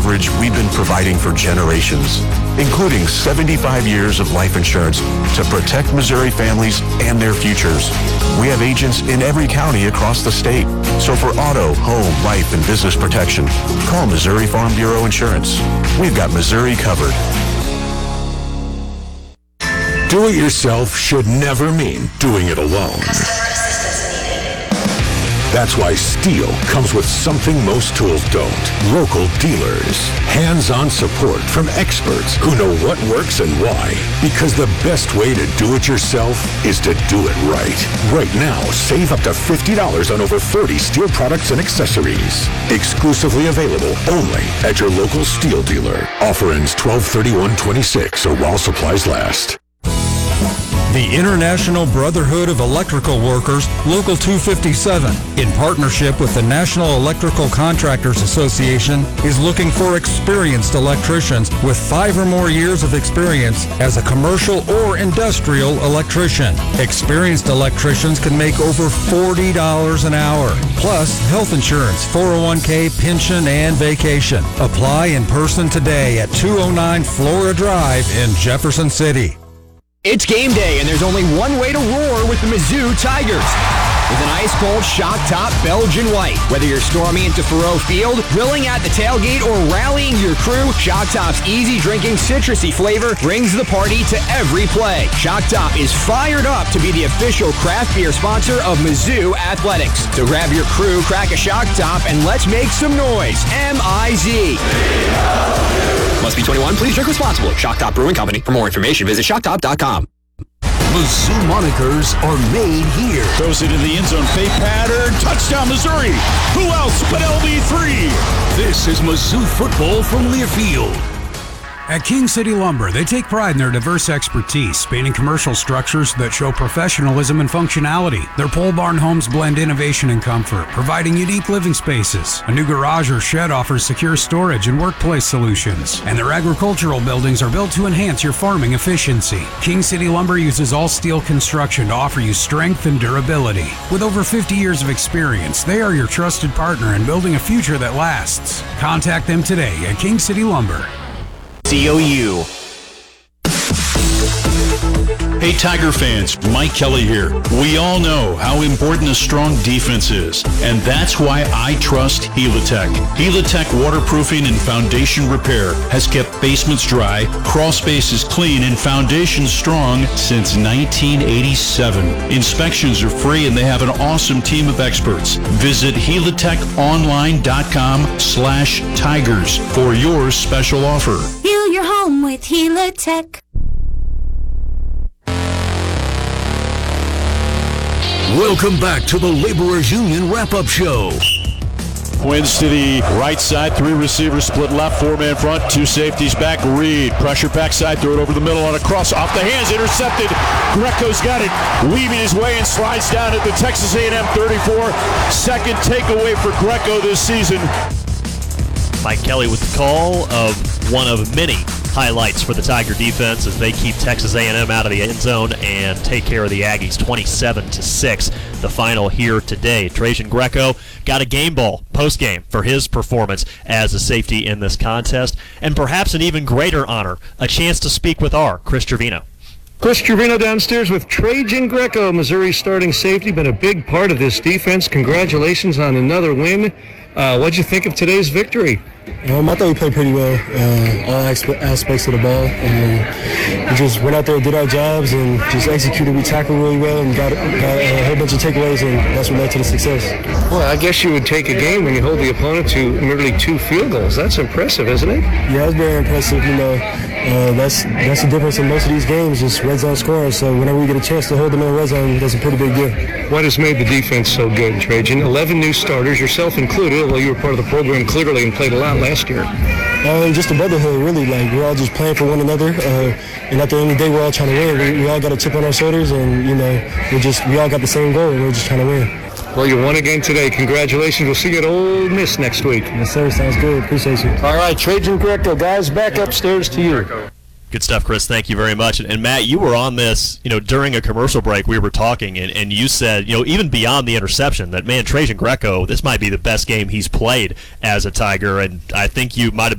coverage we've been providing for generations, including 75 years of life insurance to protect Missouri families and their futures. We have agents in every county across the state. So for auto, home, life, and business protection, call Missouri Farm Bureau Insurance. We've got Missouri covered. Do-it-yourself should never mean doing it alone. That's why Steel comes with something most tools don't. Local dealers. Hands-on support from experts who know what works and why. Because the best way to do it yourself is to do it right. Right now, save up to $50 on over 40 Steel products and accessories. Exclusively available only at your local Steel dealer. Offer ends 12/31/26 or while supplies last. The International Brotherhood of Electrical Workers, Local 257, in partnership with the National Electrical Contractors Association, is looking for experienced electricians with 5 or more years of experience as a commercial or industrial electrician. Experienced electricians can make over $40 an hour, plus health insurance, 401k, pension, and vacation. Apply in person today at 209 Flora Drive in Jefferson City. It's game day, and there's only one way to roar with the Mizzou Tigers. With an ice-cold shock-top Belgian white. Whether you're storming into Faurot Field, grilling at the tailgate, or rallying your crew, Shock Top's easy-drinking, citrusy flavor brings the party to every play. Shock Top is fired up to be the official craft beer sponsor of Mizzou Athletics. So grab your crew, crack a Shock Top, and let's make some noise. M-I-Z. Must be 21. Please drink responsibly. Shock Top Brewing Company. For more information, visit shocktop.com. Mizzou monikers are made here. Throws it in the end zone. Fake pattern. Touchdown, Missouri. Who else but LB3? This is Mizzou football from Learfield. At King City Lumber, they take pride in their diverse expertise, spanning commercial structures that show professionalism and functionality. Their pole barn homes blend innovation and comfort, providing unique living spaces. A new garage or shed offers secure storage and workplace solutions. And their agricultural buildings are built to enhance your farming efficiency. King City Lumber uses all steel construction to offer you strength and durability. With over 50 years of experience, they are your trusted partner in building a future that lasts. Contact them today at King City Lumber. COU. Hey Tiger fans, Mike Kelly here. We all know how important a strong defense is, and that's why I trust Helitech. Helitech waterproofing and foundation repair has kept basements dry, crawl spaces clean, and foundations strong since 1987. Inspections are free, and they have an awesome team of experts. Visit helitechonline.com/tigers for your special offer. Heal your home with Helitech. Welcome back to the Laborers Union Wrap-Up Show. Quins to the right side, 3 receivers split left, 4-man front, 2 safeties back. Reed, pressure backside, throw it over the middle on a cross, off the hands, intercepted. Greco's got it, weaving his way and slides down at the Texas A&M 34. Second takeaway for Greco this season. Mike Kelly with the call of one of many highlights for the Tiger defense as they keep Texas A&M out of the end zone and take care of the Aggies 27-6. The final here today. Trajan Greco got a game ball post-game for his performance as a safety in this contest, and perhaps an even greater honor, a chance to speak with our Chris Trevino. Chris Trevino downstairs with Trajan Greco, Missouri starting safety, been a big part of this defense. Congratulations on another win. What'd you think of today's victory? I thought we played pretty well, all aspects of the ball. We just went out there, did our jobs, and just executed. We tackled really well and got a whole bunch of takeaways, and that's what led to the success. Well, I guess you would take a game when you hold the opponent to merely 2 field goals. That's impressive, isn't it? Yeah, it's very impressive. That's the difference in most of these games, just red zone scoring. So whenever we get a chance to hold them in the red zone, that's a pretty big deal. What has made the defense so good, Trajan? 11 new starters, yourself included, although you were part of the program clearly and played a lot last year. Just a brotherhood, really. Like, we're all just playing for one another, and at the end of the day, we're all trying to win. We all got a chip on our shoulders, and we all got the same goal, and we're just trying to win. Well, you won again today. Congratulations. We'll see you at Ole Miss next week. Yes, sir. Sounds good. Appreciate you. All right, Trajan Greco, guys, back upstairs to you. Good stuff, Chris. Thank you very much. And Matt, you were on this, during a commercial break we were talking, and you said, even beyond the interception, that, man, Trajan Greco, this might be the best game he's played as a Tiger, and I think you might have